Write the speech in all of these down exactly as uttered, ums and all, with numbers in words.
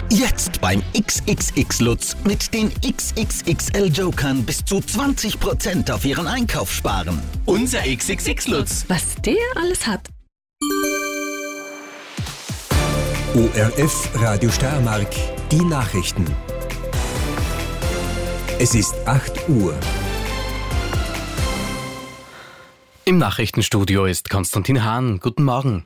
Jetzt beim X X X Lutz mit den X X X L Jokern bis zu zwanzig Prozent auf Ihren Einkauf sparen. Unser X X X Lutz. Was der alles hat. O R F Radio Steiermark, die Nachrichten. Es ist acht Uhr. Im Nachrichtenstudio ist Konstantin Hahn. Guten Morgen.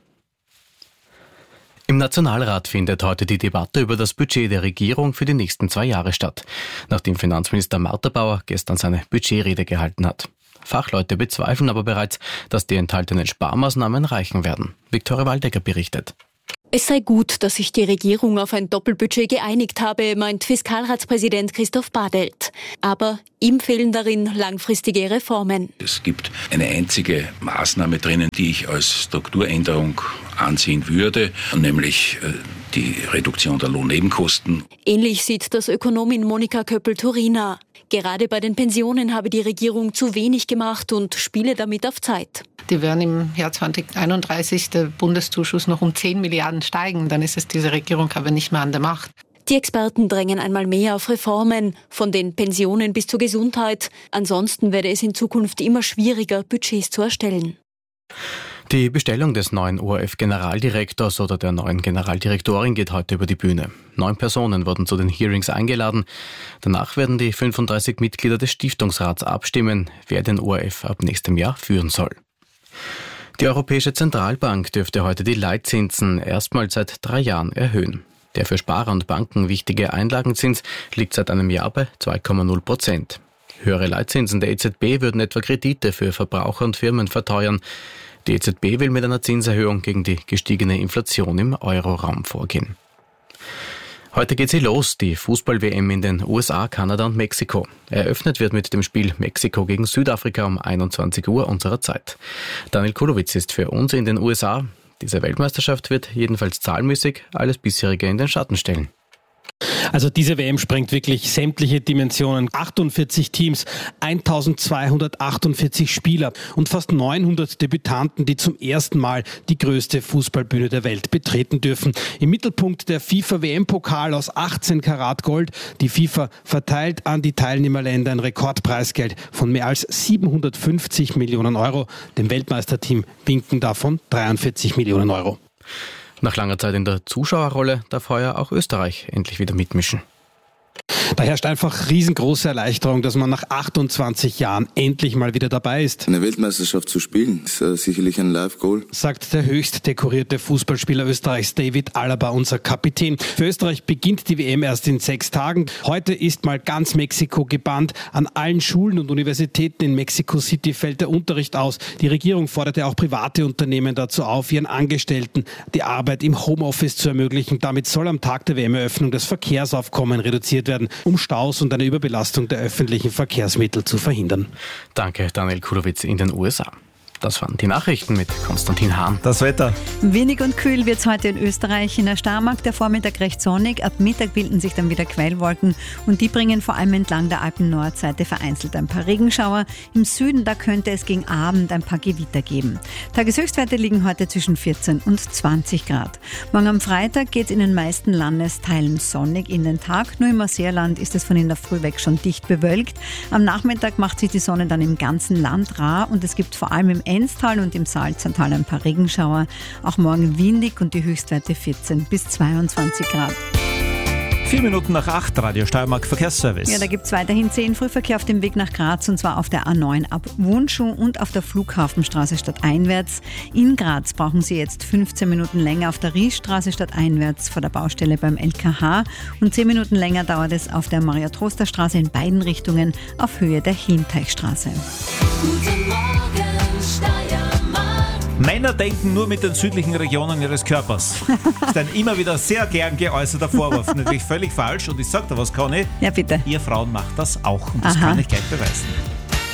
Im Nationalrat findet heute die Debatte über das Budget der Regierung für die nächsten zwei Jahre statt, nachdem Finanzminister Martha-Bauer gestern seine Budgetrede gehalten hat. Fachleute bezweifeln aber bereits, dass die enthaltenen Sparmaßnahmen reichen werden. Viktoria Waldecker berichtet. Es sei gut, dass sich die Regierung auf ein Doppelbudget geeinigt habe, meint Fiskalratspräsident Christoph Badelt. Aber ihm fehlen darin langfristige Reformen. Es gibt eine einzige Maßnahme drinnen, die ich als Strukturänderung ansehen würde, nämlich die Reduktion der Lohnnebenkosten. Ähnlich sieht das Ökonomin Monika Köppel-Turina. Gerade bei den Pensionen habe die Regierung zu wenig gemacht und spiele damit auf Zeit. Die werden im Jahr zwanzig einunddreißig der Bundeszuschuss noch um zehn Milliarden steigen. Dann ist es diese Regierung aber nicht mehr an der Macht. Die Experten drängen einmal mehr auf Reformen, von den Pensionen bis zur Gesundheit. Ansonsten werde es in Zukunft immer schwieriger, Budgets zu erstellen. Die Bestellung des neuen O R F-Generaldirektors oder der neuen Generaldirektorin geht heute über die Bühne. Neun Personen wurden zu den Hearings eingeladen. Danach werden die fünfunddreißig Mitglieder des Stiftungsrats abstimmen, wer den O R F ab nächstem Jahr führen soll. Die Europäische Zentralbank dürfte heute die Leitzinsen erstmals seit drei Jahren erhöhen. Der für Sparer und Banken wichtige Einlagenzins liegt seit einem Jahr bei zwei Komma null Prozent. Höhere Leitzinsen der E Z B würden etwa Kredite für Verbraucher und Firmen verteuern. Die E Z B will mit einer Zinserhöhung gegen die gestiegene Inflation im Euroraum vorgehen. Heute geht sie los, die Fußball-W M in den U S A, Kanada und Mexiko. Eröffnet wird mit dem Spiel Mexiko gegen Südafrika um einundzwanzig Uhr unserer Zeit. Daniel Kulowitz ist für uns in den U S A. Diese Weltmeisterschaft wird jedenfalls zahlmäßig alles bisherige in den Schatten stellen. Also diese W M sprengt wirklich sämtliche Dimensionen. achtundvierzig Teams, eintausendzweihundertachtundvierzig Spieler und fast neunhundert Debütanten, die zum ersten Mal die größte Fußballbühne der Welt betreten dürfen. Im Mittelpunkt der FIFA-W M-Pokal aus achtzehn Karat Gold. Die FIFA verteilt an die Teilnehmerländer ein Rekordpreisgeld von mehr als siebenhundertfünfzig Millionen Euro. Dem Weltmeisterteam winken davon dreiundvierzig Millionen Euro. Nach langer Zeit in der Zuschauerrolle darf heuer auch Österreich endlich wieder mitmischen. Da herrscht einfach riesengroße Erleichterung, dass man nach achtundzwanzig Jahren endlich mal wieder dabei ist. Eine Weltmeisterschaft zu spielen, ist äh, sicherlich ein Live-Goal. Sagt der höchst dekorierte Fußballspieler Österreichs David Alaba, unser Kapitän. Für Österreich beginnt die W M erst in sechs Tagen. Heute ist mal ganz Mexiko gebannt. An allen Schulen und Universitäten in Mexico City fällt der Unterricht aus. Die Regierung forderte auch private Unternehmen dazu auf, ihren Angestellten die Arbeit im Homeoffice zu ermöglichen. Damit soll am Tag der W M-Eröffnung das Verkehrsaufkommen reduziert werden, um Staus und eine Überbelastung der öffentlichen Verkehrsmittel zu verhindern. Danke, Daniel Kulowitz in den U S A. Das waren die Nachrichten mit Konstantin Hahn. Das Wetter. Windig und kühl wird es heute in Österreich. In der Steiermark der Vormittag recht sonnig. Ab Mittag bilden sich dann wieder Quellwolken und die bringen vor allem entlang der Alpen-Nordseite vereinzelt ein paar Regenschauer. Im Süden, da könnte es gegen Abend ein paar Gewitter geben. Tageshöchstwerte liegen heute zwischen vierzehn und zwanzig Grad. Morgen am Freitag geht es in den meisten Landesteilen sonnig in den Tag. Nur im Marseilland ist es von in der Früh weg schon dicht bewölkt. Am Nachmittag macht sich die Sonne dann im ganzen Land rar und es gibt vor allem im Enztal und im Salzertal ein paar Regenschauer. Auch morgen windig und die Höchstwerte vierzehn bis zweiundzwanzig Grad. Vier Minuten nach acht, Radio Steiermark Verkehrsservice. Ja, da gibt es weiterhin zehn Frühverkehr auf dem Weg nach Graz und zwar auf der A neun ab Wunschuh und auf der Flughafenstraße stadteinwärts. In Graz brauchen Sie jetzt fünfzehn Minuten länger auf der Riesstraße stadteinwärts vor der Baustelle beim L K H und zehn Minuten länger dauert es auf der Maria-Troster-Straße in beiden Richtungen auf Höhe der Hilmteichstraße. Guten Morgen, Steiermark. Männer denken nur mit den südlichen Regionen ihres Körpers. Das ist ein immer wieder sehr gern geäußerter Vorwurf. Natürlich völlig falsch. Und ich sage dir was, Conny. Ja, bitte. Ihr Frauen macht das auch. Und das Aha. kann ich gleich beweisen.